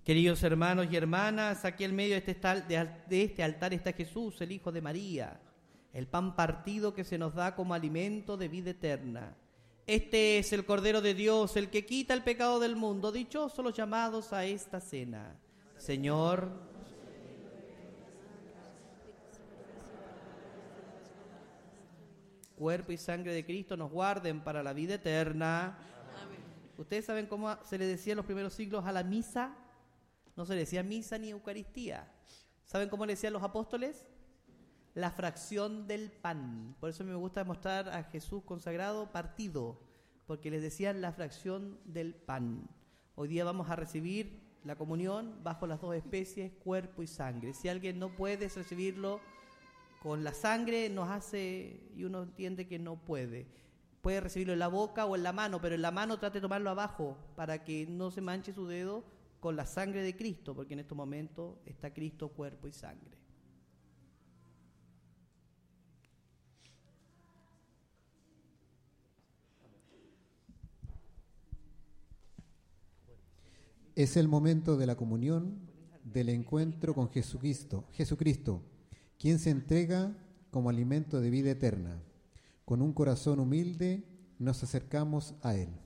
Queridos hermanos y hermanas, aquí en medio de este altar está Jesús, el Hijo de María, el pan partido que se nos da como alimento de vida eterna. Este es el Cordero de Dios, el que quita el pecado del mundo. Dichosos los llamados a esta cena. Señor, cuerpo y sangre de Cristo nos guarden para la vida eterna. Amén. ¿Ustedes saben cómo se le decía en los primeros siglos a la misa? No se le decía misa ni Eucaristía. ¿Saben cómo le decían los apóstoles? La fracción del pan. Por eso me gusta mostrar a Jesús consagrado partido, porque les decían la fracción del pan. Hoy día vamos a recibir la comunión bajo las dos especies, cuerpo y sangre. Si alguien no puede recibirlo con la sangre, nos hace, y uno entiende que no puede. Puede recibirlo en la boca o en la mano, pero en la mano trate de tomarlo abajo para que no se manche su dedo con la sangre de Cristo, porque en estos momentos está Cristo, cuerpo y sangre. Es el momento de la comunión, del encuentro con Jesucristo, quien se entrega como alimento de vida eterna. Con un corazón humilde nos acercamos a Él.